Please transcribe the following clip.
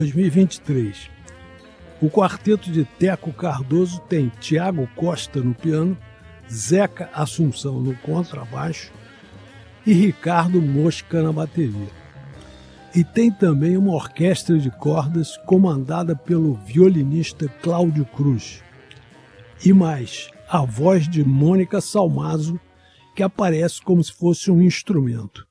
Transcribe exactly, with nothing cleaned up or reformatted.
dois mil e vinte e três. O quarteto de Teco Cardoso tem Tiago Costa no piano, Zeca Assunção no contrabaixo e Ricardo Mosca na bateria. E tem também uma orquestra de cordas comandada pelo violinista Cláudio Cruz. E mais, a voz de Mônica Salmazo, que aparece como se fosse um instrumento.